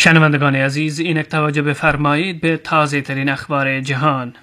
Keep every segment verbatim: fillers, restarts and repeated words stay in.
شنوندگان عزیز، اینک توجه بفرمایید به تازه ترین اخبار جهان.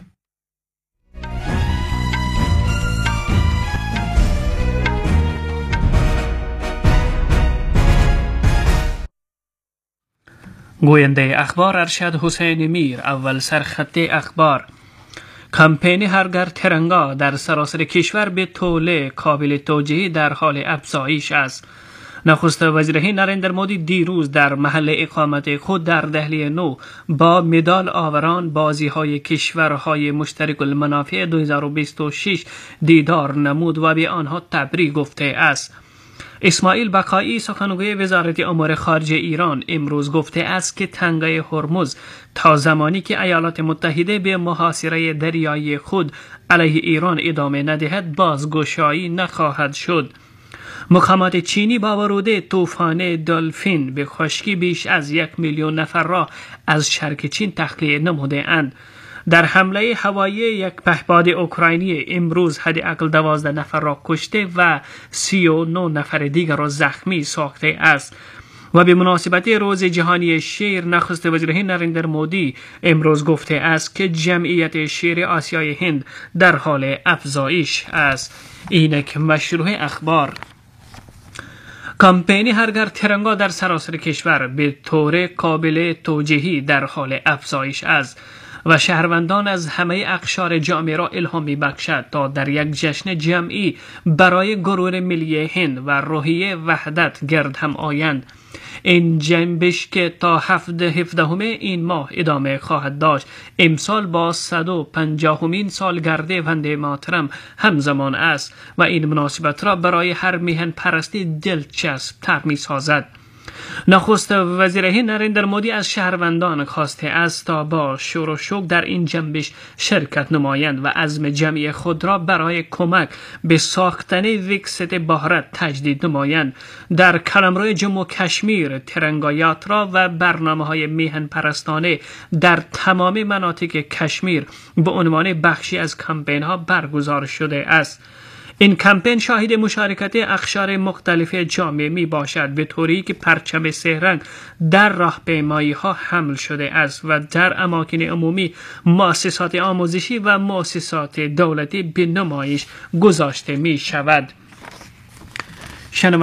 گوینده اخبار ارشد حسین میر. اول سرخط اخبار: کمپین هرگر ترنگا در سراسر کشور به طول قابل توجیهی در حال افزایش است. نخست وزیر هند نریندر مودی دیروز در محل اقامت خود در دهلی نو با مدال آوران بازی های کشورهای مشترک المنافع دو هزار و بیست و شش دیدار نمود و به آنها تبریک گفته است. اسماعیل بقایی، سخنگوی وزارت امور خارجه ایران، امروز گفته است که تنگه هرمز تا زمانی که ایالات متحده به محاصره دریایی خود علیه ایران ادامه ندهد بازگشایی نخواهد شد. مقامات چینی با ورود طوفان دلفین به خشکی بیش از یک میلیون نفر را از شرق چین تخلیه نموده اند. در حمله هوایی یک پهپاد اوکراینی امروز حداقل دوازده نفر را کشته و سی و نه نفر دیگر را زخمی ساخته است. و به مناسبت روز جهانی شیر، نخست وزیر هند نریندر مودی امروز گفته است که جمعیت شیر آسیای هند در حال افزایش است. اینک مشروع اخبار. کمپین هرگر ترنگا در سراسر کشور به طور قابل توجیهی در حال افزایش است و شهروندان از همه اقشار جامعه را الهام می‌بخشد تا در یک جشن جمعی برای گروه ملی هند و روحیه وحدت گرد هم آیند. این جنبش که تا هفدهم این ماه ادامه خواهد داشت، امسال با صد و پنجاهمین سالگرد ونده ماترم همزمان است و این مناسبت را برای هر میهن پرستی دلچسب تر می سازد. نخست وزیر هند نریندر مودی از شهروندان خواسته است تا با شور و شوق در این جنبش شرکت نمایند و عزم جمعی خود را برای کمک به ساختن ویکست بھارت تجدید نمایند. در قلمرو جموں و کشمیر ترنگا یاترا و برنامه‌های میهن پرستانه در تمام مناطق کشمیر به عنوان بخشی از کمپین‌ها برگزار شده است. این کمپین شاهد مشارکت اقشار مختلف جامعه می باشد، به طوری که پرچم سه رنگ در راهپیمایی ها حمل شده است و در اماکن عمومی، مؤسسات آموزشی و مؤسسات دولتی به نمایش گذاشته می شود.